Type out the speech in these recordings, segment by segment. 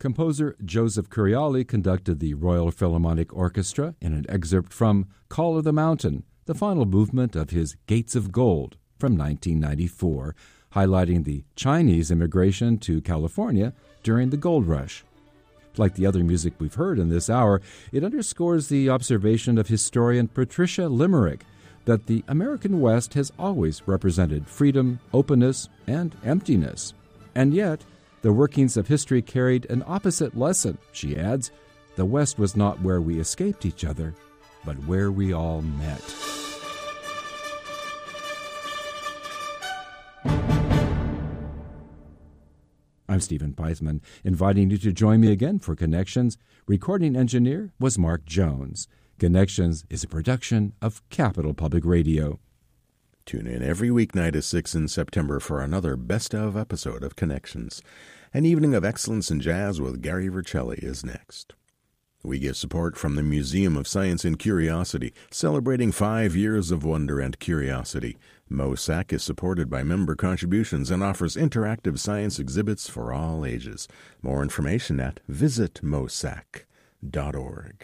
Composer Joseph Curiali conducted the Royal Philharmonic Orchestra in an excerpt from Call of the Mountain, the final movement of his Gates of Gold from 1994, highlighting the Chinese immigration to California during the gold rush. Like the other music we've heard in this hour, it underscores the observation of historian Patricia Limerick that the American West has always represented freedom, openness, and emptiness. And yet, the workings of history carried an opposite lesson, she adds. The West was not where we escaped each other, but where we all met. I'm Stephen Peithman, inviting you to join me again for Connections. Recording engineer was Mark Jones. Connections is a production of Capital Public Radio. Tune in every weeknight at 6 in September for another best-of episode of Connections. An evening of excellence in jazz with Gary Vercelli is next. We get support from the Museum of Science and Curiosity, celebrating 5 years of wonder and curiosity. MOSAC is supported by member contributions and offers interactive science exhibits for all ages. More information at visitmosac.org.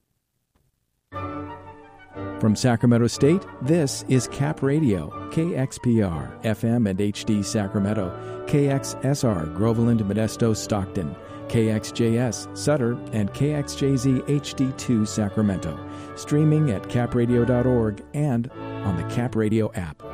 From Sacramento State, this is Cap Radio, KXPR, FM and HD Sacramento, KXSR, Groveland, Modesto, Stockton, KXJS, Sutter, and KXJZ HD2 Sacramento. Streaming at capradio.org and on the Cap Radio app.